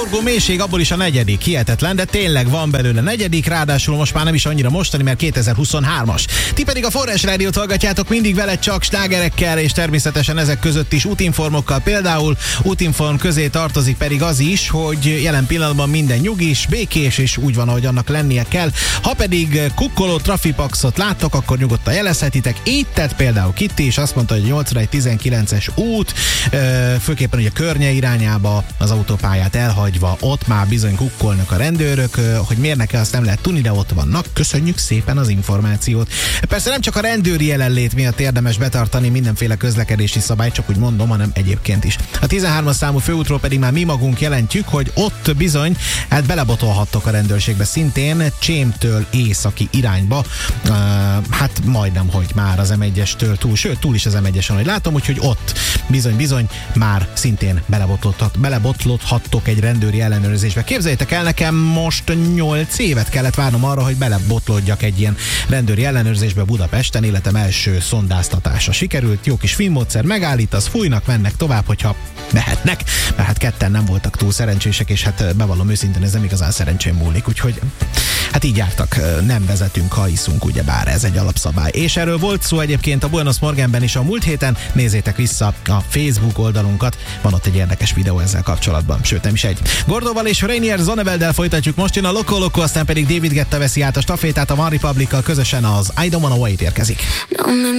forgó mélység, abból is a negyedik. Hihetetlen, de tényleg van belőle negyedik, ráadásul most már nem is annyira mostani, mert 2023-as. Ti pedig a Forrás Rádiót hallgatjátok, mindig vele csak slágerekkel, és természetesen ezek között is útinformokkal. Például útinform közé tartozik pedig az is, hogy jelen pillanatban minden nyugis, békés, és úgy van, ahogy annak lennie kell. Ha pedig kukkoló trafipaxot láttok, akkor nyugodtan jelezhetitek. Így tett például Kitty, és azt mondta, hogy 819-es út, főképpen ugye Környe irányába az autópályát elhagyva, ott már bizony kukkolnak a rendőrök, hogy miért neki azt nem lehet tudni, de ott vannak. Köszönjük szépen az információt. Persze nem csak a rendőri jelenlét miatt érdemes betartani mindenféle közlekedési szabályt, csak úgy mondom, hanem egyébként is. A 13-as számú főútról pedig már mi magunk jelentjük, hogy ott bizony hát belebotolhattok a rendőrségbe szintén Csémtől északi irányba, hát majdnem, hogy már az M1-estől túl is az M1-esen, hogy látom, úgyhogy ott bizony már szintén belebotlódhattok egy rendőri ellenőrzésbe. Képzeljétek el, nekem most 8 évet kellett várnom arra, hogy belebotlódjak egy ilyen rendőri ellenőrzésbe Budapesten, életem első szondáztatása sikerült, jó kis filmmódszer, megállítasz, fújnak, mennek tovább, hogyha mehetnek, mert hát ketten nem voltak túl szerencsések, és hát bevallom őszintén, ez nem igazán szerencsém múlik, úgyhogy hát így jártak, nem vezetünk, ha iszunk, ugyebár ez egy alapszabály. És erről volt szó egyébként a Buenos Morgenben is a múlt héten, nézzétek vissza a Facebook oldalunkat, van ott egy érdekes videó ezzel kapcsolatban, sőt nem is egy. Gordóval és Rainier Zonneveldel folytatjuk, most jön a Loco Loco, aztán pedig David Guetta veszi át a stafétát, a One Republic-kal közösen az I Don't Wanna Wait érkezik.